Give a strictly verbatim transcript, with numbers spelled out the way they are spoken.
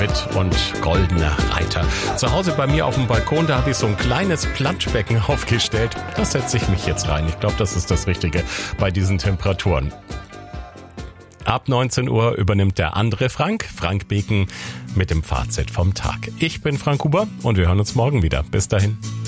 Witt und Goldener Reiter. Zu Hause bei mir auf dem Balkon, da habe ich so ein kleines Planschbecken aufgestellt. Da setze ich mich jetzt rein. Ich glaube, das ist das Richtige bei diesen Temperaturen. Ab neunzehn Uhr übernimmt der andere Frank, Frank Beken, mit dem Fazit vom Tag. Ich bin Frank Huber und wir hören uns morgen wieder. Bis dahin.